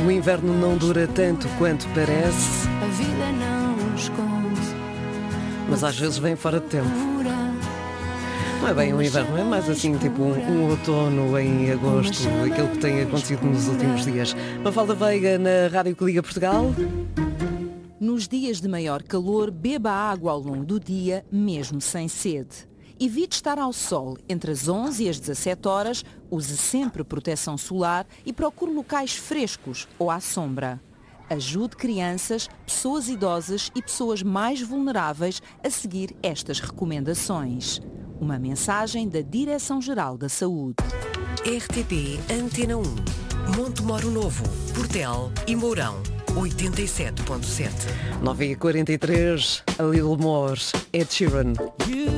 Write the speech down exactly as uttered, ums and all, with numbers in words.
O inverno não dura tanto quanto parece, A vida não esconde, mas às vezes vem fora de tempo. Não é bem um inverno, é mais assim tipo um, um outono em agosto, aquilo que tem acontecido nos últimos dias. Mafalda Veiga na Rádio que Liga Portugal. Nos dias de maior calor, beba água ao longo do dia, mesmo sem sede. Evite estar ao sol entre as onze e as dezassete horas, use sempre proteção solar e procure locais frescos ou à sombra. Ajude crianças, pessoas idosas e pessoas mais vulneráveis a seguir estas recomendações. Uma mensagem da Direção-Geral da Saúde. R T P Antena um, Monte Moro Novo, Portel e Mourão, oitenta e sete ponto sete. nove e quarenta e três, a Little More, Ed Sheeran.